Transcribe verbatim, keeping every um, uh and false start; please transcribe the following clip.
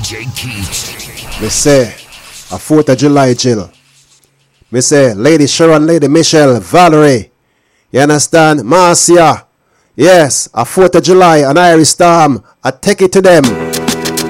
J Keith. Me say, a fourth of July, Jill. Me say, Lady Sharon, Lady Michelle, Valerie. You understand? Marcia. Yes, a fourth of July, an Irish storm. I take it to them.